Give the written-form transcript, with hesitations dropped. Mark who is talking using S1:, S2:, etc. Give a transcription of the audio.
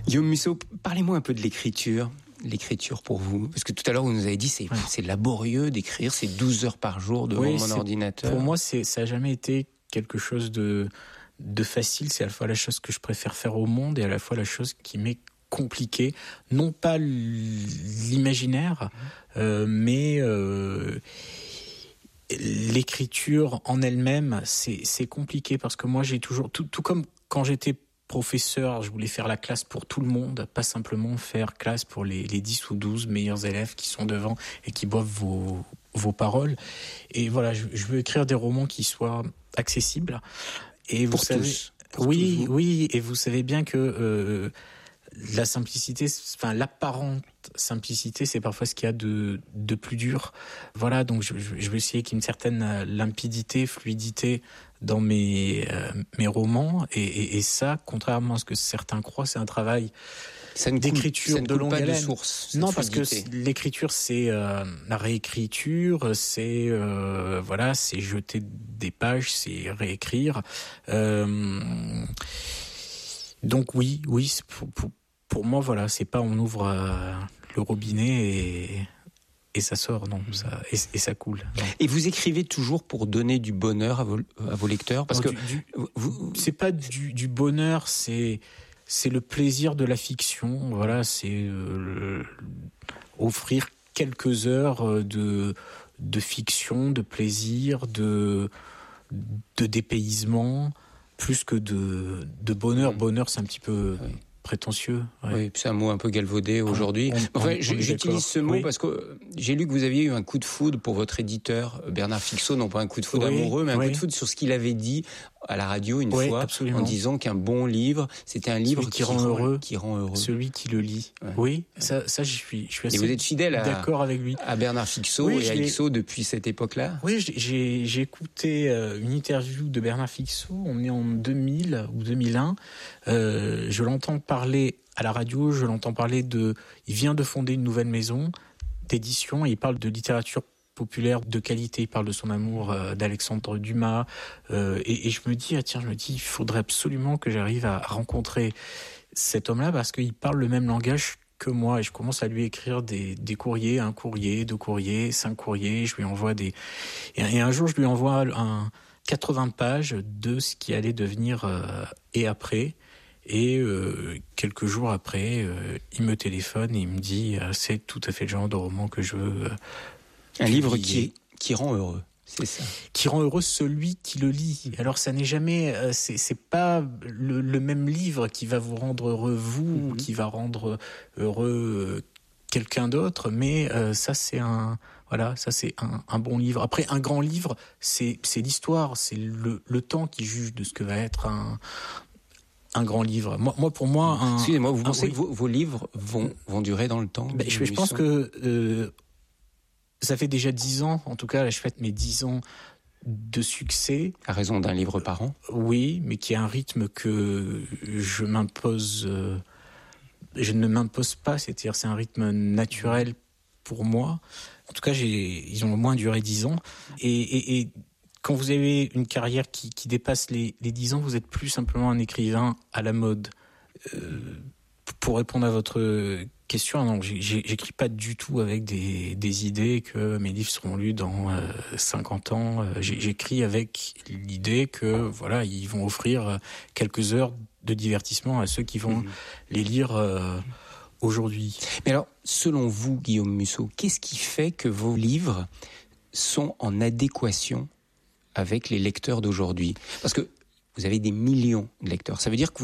S1: Guillaume Musso, parlez-moi un peu de l'écriture. L'écriture pour vous, parce que tout à l'heure vous nous avez dit c'est laborieux d'écrire, c'est 12 heures par jour devant mon ordinateur.
S2: Pour moi, ça n'a jamais été quelque chose de facile. C'est à la fois la chose que je préfère faire au monde et à la fois la chose qui m'est compliquée. Non pas l'imaginaire, mais l'écriture en elle-même, c'est compliqué parce que moi j'ai toujours, tout comme quand j'étais professeur, je voulais faire la classe pour tout le monde, pas simplement faire classe pour les 10 ou 12 meilleurs élèves qui sont devant et qui boivent vos paroles. Et voilà, je veux écrire des romans qui soient accessibles. Et vous savez,
S1: tous.
S2: Oui, et vous savez bien que la simplicité, enfin l'apparente simplicité, c'est parfois ce qu'il y a de plus dur. Voilà, donc je veux essayer qu'il y ait une certaine limpidité, fluidité dans mes romans, et ça, contrairement à ce que certains croient, c'est un travail d'écriture de longue haleine. Non, parce que l'écriture, c'est la réécriture, c'est c'est jeter des pages, c'est réécrire. Donc oui, pour moi, voilà, c'est pas on ouvre le robinet et ça sort, non, ça, et ça coule. Non.
S1: Et vous écrivez toujours pour donner du bonheur à vos lecteurs, parce que
S2: c'est pas du bonheur, c'est le plaisir de la fiction. Voilà, c'est offrir quelques heures de fiction, de plaisir, de dépaysement, plus que de bonheur. Bonheur, c'est un petit peu prétentieux. Ouais.
S1: Oui, c'est un mot un peu galvaudé aujourd'hui. J'utilise ce mot parce que j'ai lu que vous aviez eu un coup de foudre pour votre éditeur Bernard Fixot, non pas un coup de foudre amoureux, mais un coup de foudre sur ce qu'il avait dit à la radio une fois, absolument. En disant qu'un bon livre, c'était un livre qui rend heureux.
S2: Celui qui le lit. Ouais. Oui, ça je suis assez
S1: et vous êtes fidèle
S2: d'accord avec lui.
S1: À Bernard Fixot et à Fixot depuis cette époque-là.
S2: Oui, j'ai écouté une interview de Bernard Fixot, on est en 2000 ou 2001. Je l'entends parler à la radio, il vient de fonder une nouvelle maison d'édition et il parle de littérature populaire de qualité, il parle de son amour d'Alexandre Dumas, et je me dis, il faudrait absolument que j'arrive à rencontrer cet homme-là parce qu'il parle le même langage que moi et je commence à lui écrire des courriers, 1 courrier, 2 courriers, 5 courriers, je lui envoie et un jour je lui envoie 80 pages de ce qui allait devenir et après. Et quelques jours après, il me téléphone et il me dit c'est tout à fait le genre de roman que je veux.
S1: Un livre qui rend heureux, c'est ça.
S2: Qui rend heureux celui qui le lit. Alors ça n'est jamais, c'est pas le même livre qui va vous rendre heureux vous, qui va rendre heureux quelqu'un d'autre, mais ça c'est un bon livre. Après un grand livre, c'est l'histoire, c'est le temps qui juge de ce que va être un grand livre. Moi pour moi,
S1: excusez-moi, vous pensez que vos livres vont durer dans le temps?
S2: Je pense que ça fait déjà 10 ans, en tout cas, là, je fête mes 10 ans de succès.
S1: À raison d'un livre par an?
S2: Oui, mais qui est un rythme que je ne m'impose pas, c'est-à-dire c'est un rythme naturel pour moi. En tout cas, ils ont au moins duré 10 ans. Et quand vous avez une carrière qui dépasse les 10 ans, vous êtes plus simplement un écrivain à la mode. Pour répondre à votre question, non, j'écris pas du tout avec des idées que mes livres seront lus dans 50 ans. J'écris avec l'idée que voilà, ils vont offrir quelques heures de divertissement à ceux qui vont les lire aujourd'hui.
S1: Mais alors, selon vous, Guillaume Musso, qu'est-ce qui fait que vos livres sont en adéquation avec les lecteurs d'aujourd'hui? Parce que vous avez des millions de lecteurs. Ça veut dire que